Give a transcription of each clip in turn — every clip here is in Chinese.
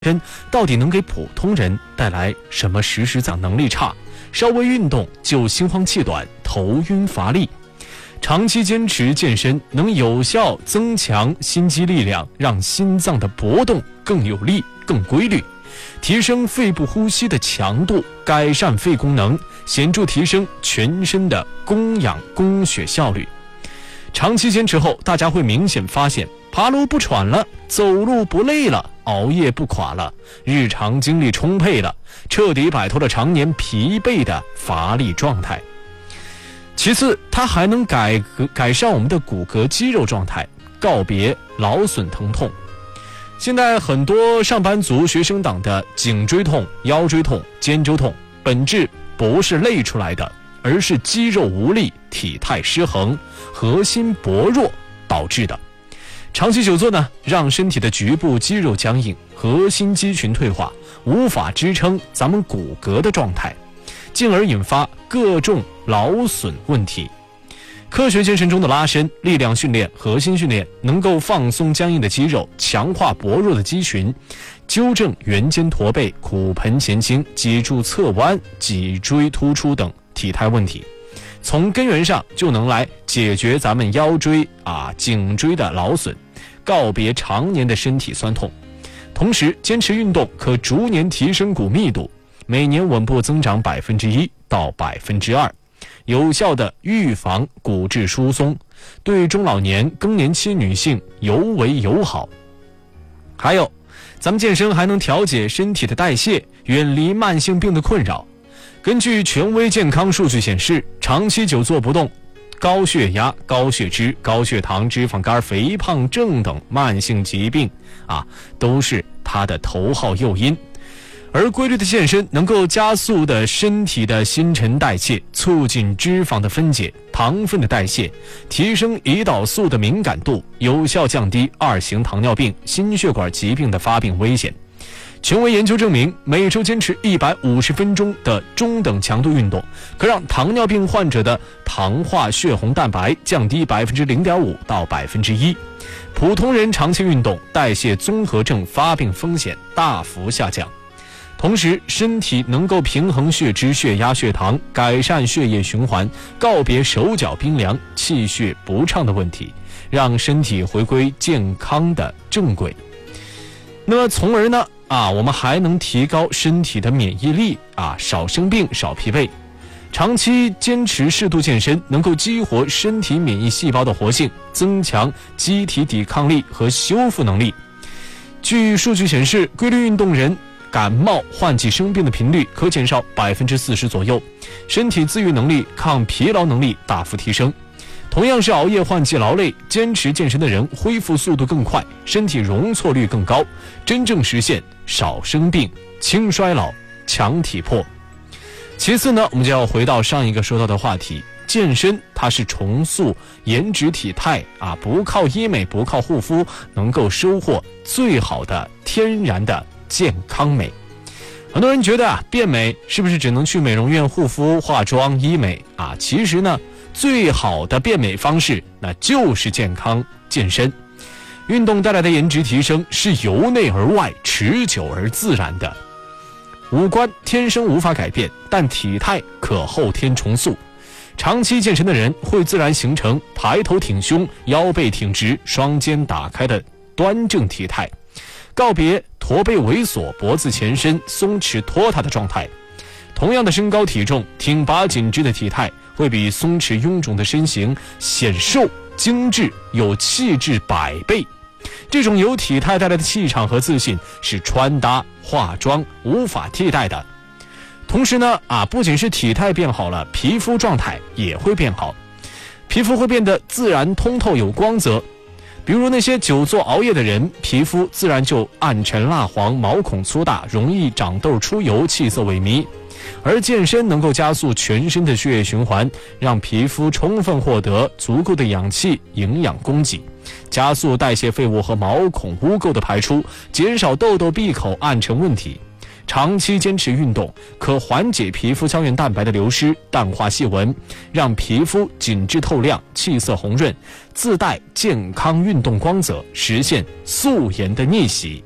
身到底能给普通人带来什么实在能力差，稍微运动就心慌气短、头晕乏力。长期坚持健身能有效增强心肌力量，让心脏的搏动更有力、更规律，提升肺部呼吸的强度，改善肺功能，显著提升全身的供氧供血效率。长期坚持后，大家会明显发现，爬楼不喘了，走路不累了，熬夜不垮了，日常精力充沛了，彻底摆脱了常年疲惫的乏力状态。其次，它还能改善我们的骨骼肌肉状态，告别劳损疼痛。现在很多上班族、学生党的颈椎痛、腰椎痛、肩周痛，本质不是累出来的，而是肌肉无力、体态失衡、核心薄弱导致的。长期久坐呢，让身体的局部肌肉僵硬，核心肌群退化，无法支撑咱们骨骼的状态，进而引发各种劳损问题。科学健身中的拉伸、力量训练、核心训练能够放松僵硬的肌肉，强化薄弱的肌群，纠正圆肩驼背、骨盆前倾、脊柱侧弯、脊椎突出等体态问题，从根源上就能来解决咱们腰椎颈椎的劳损，告别常年的身体酸痛。同时，坚持运动可逐年提升骨密度，每年稳步增长1%到2%，有效的预防骨质疏松，对中老年、更年期女性尤为友好。还有，咱们健身还能调节身体的代谢，远离慢性病的困扰。根据权威健康数据显示，长期久坐不动，高血压、高血脂、高血糖、脂肪肝、肥胖症等慢性疾病都是它的头号诱因。而规律的健身能够加速的身体的新陈代谢，促进脂肪的分解、糖分的代谢，提升胰岛素的敏感度，有效降低2型糖尿病、心血管疾病的发病危险。权威研究证明，每周坚持150分钟的中等强度运动，可让糖尿病患者的糖化血红蛋白降低0.5%到1%，普通人长期运动，代谢综合症发病风险大幅下降。同时，身体能够平衡血脂、血压、血糖，改善血液循环，告别手脚冰凉、气血不畅的问题，让身体回归健康的正轨。那么从而呢我们还能提高身体的免疫力少生病、少疲惫。长期坚持适度健身，能够激活身体免疫细胞的活性，增强机体抵抗力和修复能力。据数据显示，规律运动人感冒、换季生病的频率可减少40%左右，身体自愈能力、抗疲劳能力大幅提升。同样是熬夜换季劳累，坚持健身的人恢复速度更快，身体容错率更高，真正实现少生病、轻衰老、强体魄。其次呢，我们就要回到上一个说到的话题，健身它是重塑颜值体态不靠医美、不靠护肤，能够收获最好的天然的健康美。很多人觉得变美是不是只能去美容院护肤、化妆、医美其实呢，最好的变美方式那就是健康健身。运动带来的颜值提升是由内而外、持久而自然的。五官天生无法改变，但体态可后天重塑。长期健身的人会自然形成抬头挺胸、腰背挺直、双肩打开的端正体态，告别驼背猥琐、脖子前伸、松弛拖沓的状态。同样的身高体重，挺拔紧致的体态会比松弛臃肿的身形显瘦、精致、有气质100倍。这种由体态带来的气场和自信是穿搭、化妆无法替代的。同时呢不仅是体态变好了，皮肤状态也会变好，皮肤会变得自然通透有光泽。比如那些久坐熬夜的人，皮肤自然就暗沉蜡黄、毛孔粗大，容易长痘出油、气色萎靡。而健身能够加速全身的血液循环，让皮肤充分获得足够的氧气、营养供给，加速代谢废物和毛孔污垢的排出，减少痘痘、闭口、暗沉问题。长期坚持运动可缓解皮肤胶原蛋白的流失，淡化细纹，让皮肤紧致透亮、气色红润，自带健康运动光泽，实现素颜的逆袭。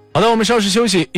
好的，我们稍事休息。